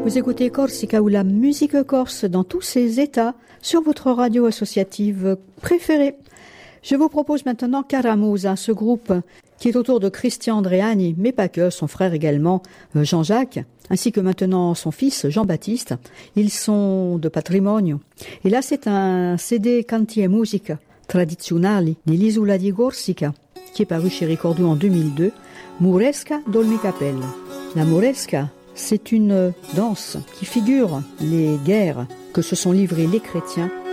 Vous écoutez Corsica ou la musique corse dans tous ses états sur votre radio associative préférée. Je vous propose maintenant Caramusa, ce groupe qui est autour de Christian Andreani, mais pas que, son frère également Jean-Jacques, ainsi que maintenant son fils Jean-Baptiste. Ils sont de patrimonio. Et là, c'est un CD Canti e Musica Tradizionali dell'Isola di Corsica qui est paru chez Ricordo en 2002, Muresca d'Olmicapelle. La Muresca, c'est une danse qui figure les guerres que se sont livrées les chrétiens